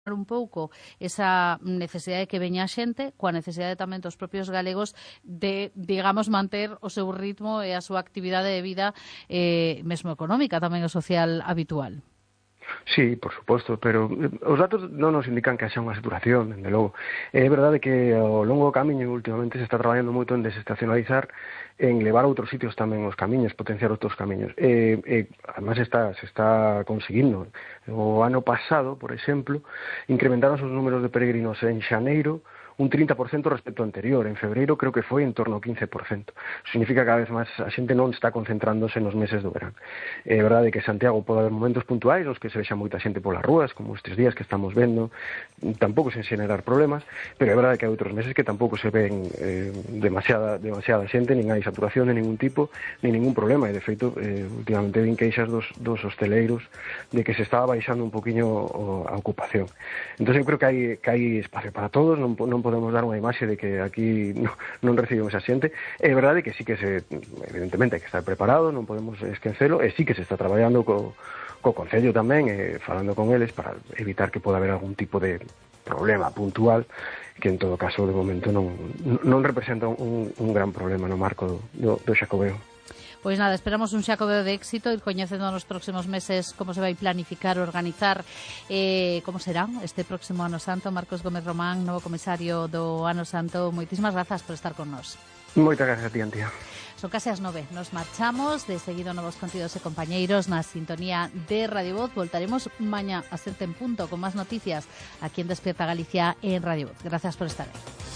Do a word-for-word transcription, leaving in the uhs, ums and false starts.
un pouco esa necesidade de que veña a xente coa necesidade tamén dos propios galegos de, digamos, manter o seu ritmo e a súa actividade de vida eh, mesmo económica, tamén o social habitual. Sí, por suposto, pero os datos non nos indican que haxa unha saturación, dende logo. É verdade que ao longo do camiño últimamente se está traballando moito en desestacionalizar, en levar a outros sitios tamén os camiños, potenciar outros camiños. E, e además está, se está conseguindo. O ano pasado, por exemplo, incrementaron os números de peregrinos en xaneiro un trinta por cento respecto ao anterior. En febreiro creo que foi en torno ao quince por cento. Significa que cada vez máis a xente non está concentrándose nos meses do verán. É verdade que Santiago pode haber momentos puntuais nos que se vexa moita xente polas rúas, como estes días que estamos vendo, tampouco sen xenerar problemas, pero é verdade que hai outros meses que tampouco se ven eh, demasiada, demasiada xente, nin hai saturación de ningún tipo, nin ningún problema. E de feito, eh, últimamente vin queixas dos, dos hosteleiros de que se estaba baixando un poquinho a ocupación. Entón eu creo que hai, que hai espacio para todos, non, non podemos dar unha imaxe de que aquí non, non recibimos a xente. É verdade que sí que se, evidentemente, hai que estar preparado, non podemos esquecelo, e sí que se está traballando co, co Concello tamén, e falando con eles para evitar que poda haber algún tipo de problema puntual, que en todo caso de momento non, non representa un, un gran problema no marco do, do Xacobeo. Pois nada, esperamos un Xacobeo de éxito, ir coñecendo nos próximos meses como se vai planificar, organizar, eh, como será este próximo Ano Santo. Marcos Gómez Román, novo comisario do Ano Santo, moitísimas grazas por estar con nós. Moitas gracias a ti, Antía. Son case as nove, nos marchamos, de seguido novos contidos e compañeiros na sintonía de Radio Voz. Voltaremos mañá a sete en punto con máis noticias aquí en Despierta Galicia en Radio Voz. Gracias por estar aí.